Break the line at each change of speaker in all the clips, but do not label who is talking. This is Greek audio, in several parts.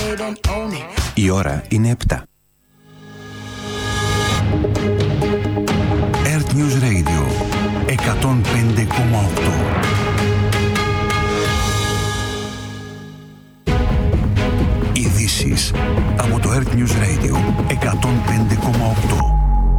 Η ώρα είναι 7. Earth News Radio 105,8. Ειδήσεις από το Earth News Radio 105,8.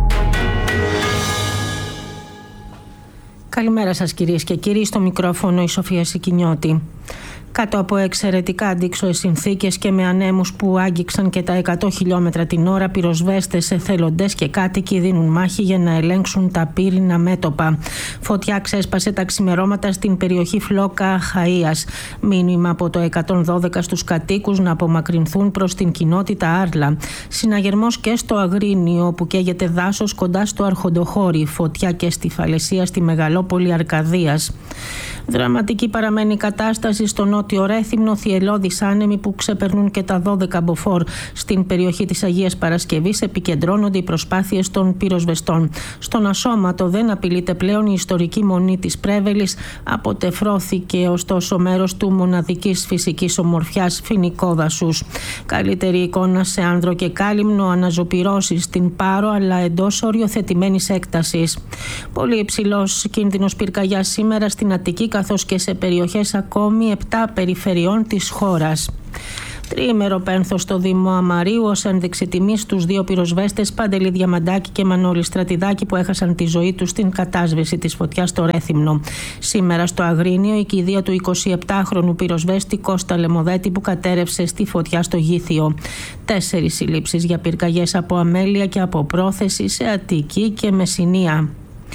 Καλημέρα σας κυρίες και κύριοι, στο μικρόφωνο η Σοφία Σικινιώτη. Κάτω από εξαιρετικά αντίξωες συνθήκες και με ανέμους που άγγιξαν και τα 100 χιλιόμετρα την ώρα, πυροσβέστες, εθελοντές και κάτοικοι δίνουν μάχη για να ελέγξουν τα πύρινα μέτωπα. Φωτιά ξέσπασε τα ξημερώματα στην περιοχή Φλόκα Χαΐας. Μήνυμα από το 112 στους κατοίκους να απομακρυνθούν προς την κοινότητα Άρλα. Συναγερμός και στο Αγρίνιο, όπου καίγεται δάσος κοντά στο Αρχοντοχώρι. Φωτιά και στη Φαλαισία, στη μεγαλόπολη Αρκαδίας. Δραματική παραμένει η κατάσταση στο νότιο Ρέθυμνο, θυελλώδεις άνεμοι που ξεπερνούν και τα 12 μποφόρ. Στην περιοχή της Αγίας Παρασκευής επικεντρώνονται οι προσπάθειες των πυροσβεστών. Στον Ασώματο δεν απειλείται πλέον η ιστορική μονή της Πρέβελης. Αποτεφρώθηκε ωστόσο μέρος του μοναδικής φυσικής ομορφιάς φοινικό δασούς. Καλύτερη εικόνα σε άνδρο και κάλυμνο, αναζωπυρώσεις στην Πάρο αλλά εντός οριοθετημένης έκτασης. Πολύ υψηλός κίνδυνος πυρκαγιάς σήμερα στην Αττική, καθώς και σε περιοχές ακόμη 7 περιφερειών της χώρας. Τριήμερο πένθος στο Δήμο Αμαρίου ως ένδειξη τιμής στους δύο πυροσβέστες Παντελή Διαμαντάκη και Μανώλη Στρατιδάκη που έχασαν τη ζωή τους στην κατάσβεση της φωτιάς στο Ρέθυμνο. Σήμερα στο Αγρίνιο η κηδεία του 27χρονου πυροσβέστη Κώστα Λεμοδέτη που κατέρευσε στη φωτιά στο Γήθιο. 4 συλλήψεις για πυρκαγιές από αμέλεια και από πρόθεση σε Αττική και Μεσσηνία.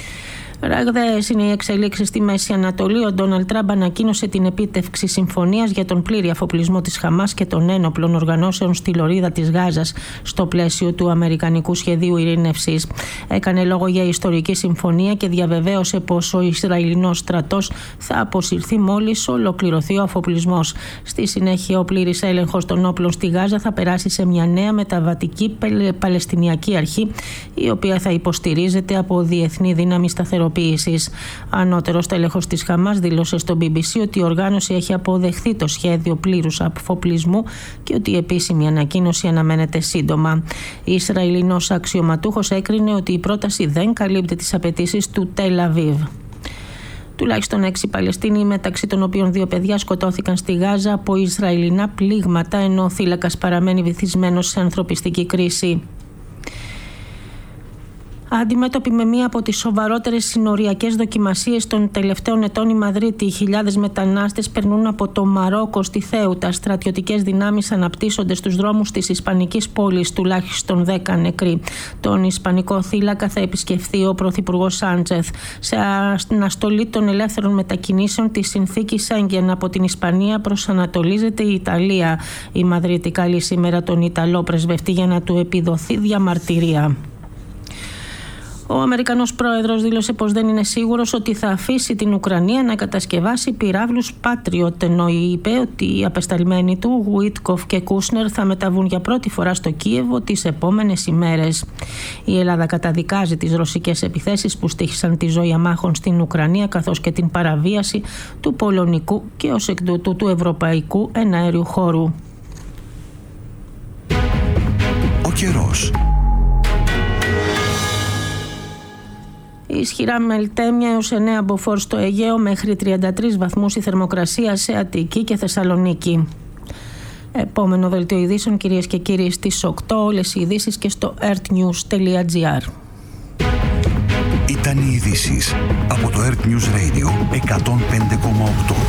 Ραγδαίες είναι οι εξελίξεις στη Μέση Ανατολή. Ο Ντόναλντ Τραμπ ανακοίνωσε την επίτευξη συμφωνίας για τον πλήρη αφοπλισμό της Χαμάς και των ένοπλων οργανώσεων στη λωρίδα της Γάζας στο πλαίσιο του Αμερικανικού Σχεδίου Ειρήνευσης. Έκανε λόγο για ιστορική συμφωνία και διαβεβαίωσε πως ο Ισραηλινός στρατός θα αποσυρθεί μόλις ολοκληρωθεί ο αφοπλισμός. Στη συνέχεια, ο πλήρης έλεγχος των όπλων στη Γάζα θα περάσει σε μια νέα μεταβατική Παλαιστινιακή αρχή, η οποία θα υποστηρίζεται από διεθνή δύναμη σταθεροποίησης. Ανώτερος τέλεχος της Χαμάς δήλωσε στο BBC ότι η οργάνωση έχει αποδεχθεί το σχέδιο πλήρους αφοπλισμού και ότι η επίσημη ανακοίνωση αναμένεται σύντομα. Η Ισραηλινός αξιωματούχος έκρινε ότι η πρόταση δεν καλύπτει τις απαιτήσεις του Τελ Αβίβ. Τουλάχιστον 6 Παλαιστίνοι, μεταξύ των οποίων 2 παιδιά, σκοτώθηκαν στη Γάζα από Ισραηλινά πλήγματα, ενώ ο θύλακας παραμένει βυθισμένος σε ανθρωπιστική κρίση. Αντιμέτωπη με μία από τις σοβαρότερες συνοριακές δοκιμασίες των τελευταίων ετών, η Μαδρίτη, χιλιάδες μετανάστες περνούν από το Μαρόκο στη Θέουτα. Στρατιωτικές δυνάμεις αναπτύσσονται στους δρόμους της Ισπανικής πόλης, τουλάχιστον 10 νεκροί. Τον Ισπανικό θύλακα θα επισκεφθεί ο Πρωθυπουργός Σάντσεθ. Σε αναστολή των ελεύθερων μετακινήσεων της συνθήκης Σέγγεν από την Ισπανία προσανατολίζεται η Ιταλία. Η Μαδρίτη καλεί σήμερα τον Ιταλό πρεσβευτή για να του επιδοθεί διαμαρτυρία. Ο Αμερικανός πρόεδρος δήλωσε πως δεν είναι σίγουρος ότι θα αφήσει την Ουκρανία να κατασκευάσει πυράβλους Patriot, ενώ είπε ότι οι απεσταλμένοι του, Γουίτκοφ και Κούσνερ, θα μεταβούν για πρώτη φορά στο Κίεβο τις επόμενες ημέρες. Η Ελλάδα καταδικάζει τις ρωσικές επιθέσεις που στοίχησαν τη ζωή αμάχων στην Ουκρανία, καθώς και την παραβίαση του πολωνικού και ως εκ τούτου του ευρωπαϊκού εναέριου χώρου.
Ο καιρός.
Ισχυρά μελτέμια έως 9 μποφόρ στο Αιγαίο, μέχρι 33 βαθμούς η θερμοκρασία σε Αττική και Θεσσαλονίκη. Επόμενο δελτίο ειδήσεων, κυρίες και κύριοι, στις 8. Όλες οι ειδήσεις και στο earthnews.gr.
Ήταν οι ειδήσεις από το Earth News Radio 105,8.